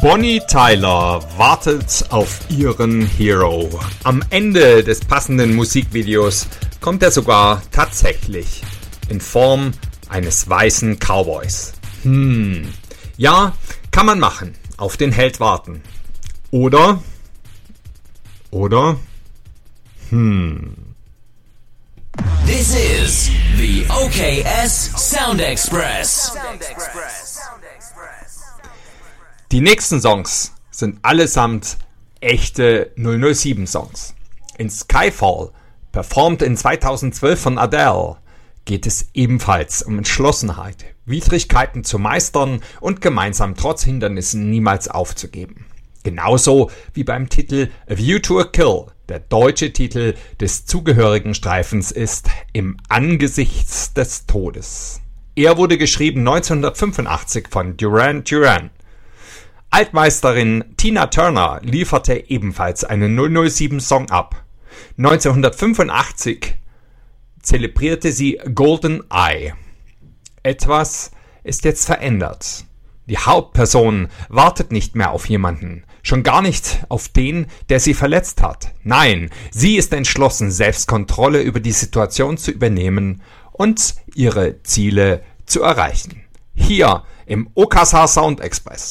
Bonnie Tyler wartet auf ihren Hero. Am Ende des passenden Musikvideos kommt er sogar tatsächlich in Form eines weißen Cowboys. Ja, kann man machen. Auf den Held warten. Oder? This is the OKS Sound Express. Die nächsten Songs sind allesamt echte 007 Songs. In Skyfall, performt in 2012 von Adele, geht es ebenfalls um Entschlossenheit, Widrigkeiten zu meistern und gemeinsam trotz Hindernissen niemals aufzugeben. Genauso wie beim Titel A View to a Kill. Der deutsche Titel des zugehörigen Streifens ist Im Angesichts des Todes. Er wurde geschrieben 1985 von Duran Duran. Altmeisterin Tina Turner lieferte ebenfalls einen 007-Song ab. 1985 zelebrierte sie Golden Eye. Etwas ist jetzt verändert. Die Hauptperson wartet nicht mehr auf jemanden, schon gar nicht auf den, der sie verletzt hat. Nein, sie ist entschlossen, selbst Kontrolle über die Situation zu übernehmen und ihre Ziele zu erreichen. Hier im OKS Sound Express.